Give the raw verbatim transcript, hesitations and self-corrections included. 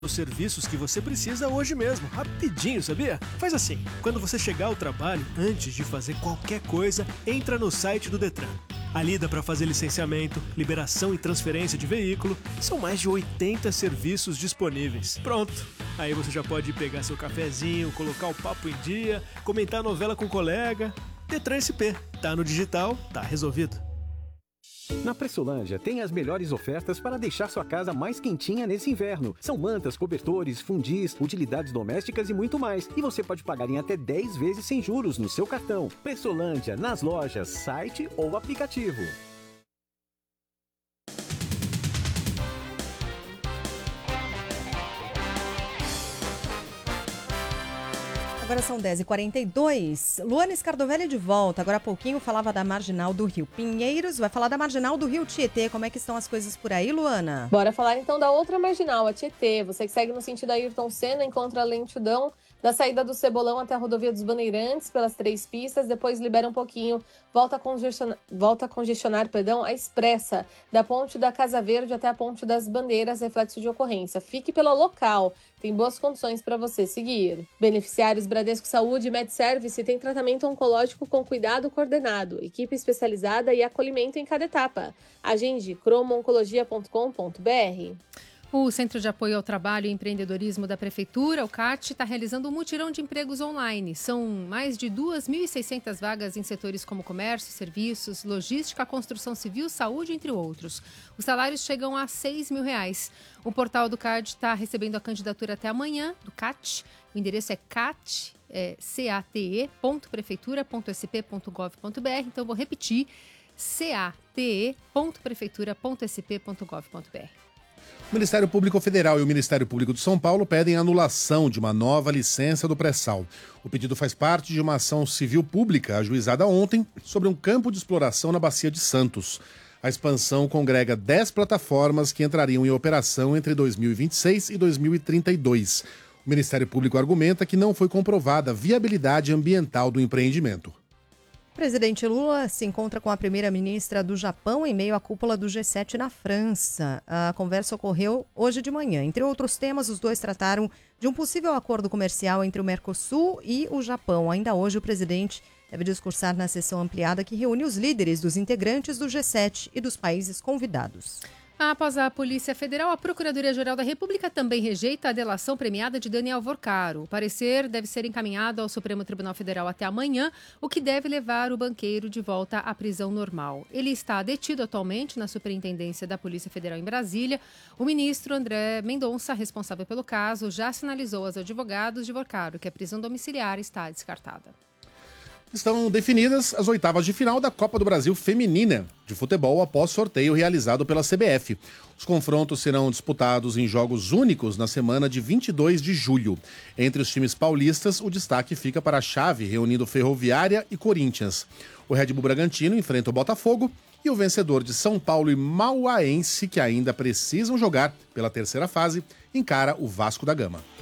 os serviços que você precisa hoje mesmo, rapidinho, sabia? Faz assim, quando você chegar ao trabalho, antes de fazer qualquer coisa, entra no site do Detran. Ali dá para fazer licenciamento, liberação e transferência de veículo. São mais de oitenta serviços disponíveis. Pronto! Aí você já pode pegar seu cafezinho, colocar o papo em dia, comentar a novela com o colega. Detran S P. Tá no digital, tá resolvido. Na Pressolândia tem as melhores ofertas para deixar sua casa mais quentinha nesse inverno. São mantas, cobertores, fundis, utilidades domésticas e muito mais. E você pode pagar em até dez vezes sem juros no seu cartão. Pressolândia, nas lojas, site ou aplicativo. Agora são dez e quarenta e dois. Luana Scardovelli de volta. Agora há pouquinho falava da Marginal do Rio Pinheiros. Vai falar da Marginal do Rio Tietê. Como é que estão as coisas por aí, Luana? Bora falar então da outra Marginal, a Tietê. Você que segue no sentido Ayrton Senna encontra a lentidão da saída do Cebolão até a rodovia dos Bandeirantes pelas três pistas. Depois libera um pouquinho. Volta a congestionar, volta a congestionar perdão, a expressa da ponte da Casa Verde até a ponte das Bandeiras, reflexo de ocorrência. Fique pelo local. Tem boas condições para você seguir. Beneficiários Bradesco Saúde e MedService tem tratamento oncológico com cuidado coordenado, equipe especializada e acolhimento em cada etapa. Agende cromo oncologia ponto com ponto b r. O Centro de Apoio ao Trabalho e Empreendedorismo da Prefeitura, o C A T, está realizando um mutirão de empregos online. São mais de duas mil e seiscentas vagas em setores como comércio, serviços, logística, construção civil, saúde, entre outros. Os salários chegam a seis mil reais. O portal do C A T está recebendo a candidatura até amanhã, do C A T. O endereço é cat, é, cate ponto prefeitura ponto s p ponto gov ponto b r. Então, eu vou repetir, cate ponto prefeitura ponto s p ponto gov ponto b r. O Ministério Público Federal e o Ministério Público de São Paulo pedem anulação de uma nova licença do pré-sal. O pedido faz parte de uma ação civil pública ajuizada ontem sobre um campo de exploração na Bacia de Santos. A expansão congrega dez plataformas que entrariam em operação entre dois mil e vinte e seis e dois mil e trinta e dois. O Ministério Público argumenta que não foi comprovada a viabilidade ambiental do empreendimento. O presidente Lula se encontra com a primeira-ministra do Japão em meio à cúpula do G sete na França. A conversa ocorreu hoje de manhã. Entre outros temas, os dois trataram de um possível acordo comercial entre o Mercosul e o Japão. Ainda hoje, o presidente deve discursar na sessão ampliada que reúne os líderes dos integrantes do G sete e dos países convidados. Após a Polícia Federal, a Procuradoria-Geral da República também rejeita a delação premiada de Daniel Vorcaro. O parecer deve ser encaminhado ao Supremo Tribunal Federal até amanhã, o que deve levar o banqueiro de volta à prisão normal. Ele está detido atualmente na Superintendência da Polícia Federal em Brasília. O ministro André Mendonça, responsável pelo caso, já sinalizou aos advogados de Vorcaro que a prisão domiciliar está descartada. Estão definidas as oitavas de final da Copa do Brasil Feminina de futebol após sorteio realizado pela C B F. Os confrontos serão disputados em jogos únicos na semana de vinte e dois de julho. Entre os times paulistas, o destaque fica para a chave reunindo Ferroviária e Corinthians. O Red Bull Bragantino enfrenta o Botafogo e o vencedor de São Paulo e Mauaense, que ainda precisam jogar pela terceira fase, encara o Vasco da Gama.